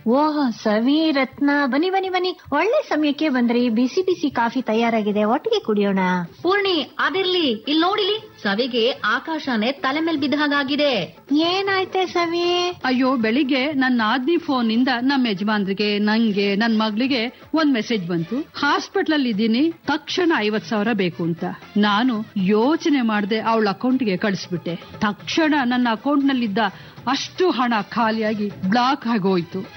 ಓಹ್ ಸವಿ, ರತ್ನ, ಬನ್ನಿ ಬನ್ನಿ ಬನ್ನಿ, ಒಳ್ಳೆ ಸಮಯಕ್ಕೆ ಬಂದ್ರಿ. ಬಿಸಿ ಬಿಸಿ ಕಾಫಿ ತಯಾರಾಗಿದೆ, ಒಟ್ಟಿಗೆ ಕುಡಿಯೋಣ. ಪೂರ್ಣಿ, ಅದಿರ್ಲಿ, ಇಲ್ಲಿ ನೋಡಿಲಿ, ಸವಿಗೆ ಆಕಾಶನೇ ತಲೆ ಮೇಲೆ ಬಿದ್ದ ಹಾಗಾಗಿದೆ. ಏನಾಯ್ತೆ ಸವಿ? ಅಯ್ಯೋ, ಬೆಳಿಗ್ಗೆ ನನ್ನ ಆದ್ನಿ ಫೋನ್ ಇಂದ ನಮ್ಮ ಯಜಮಾನ್ರಿಗೆ, ನಂಗೆ, ನನ್ ಮಗಳಿಗೆ ಒಂದ್ ಮೆಸೇಜ್ ಬಂತು. ಹಾಸ್ಪಿಟಲ್ ಅಲ್ಲಿ ಇದ್ದೀನಿ, ತಕ್ಷಣ 50,000 ಬೇಕು ಅಂತ. ನಾನು ಯೋಚನೆ ಮಾಡದೆ ಅವಳ ಅಕೌಂಟ್ಗೆ ಕಳಿಸ್ಬಿಟ್ಟೆ. ತಕ್ಷಣ ನನ್ನ ಅಕೌಂಟ್ ನಲ್ಲಿದ್ದ ಅಷ್ಟು ಹಣ ಖಾಲಿಯಾಗಿ ಬ್ಲಾಕ್ ಆಗೋಯ್ತು.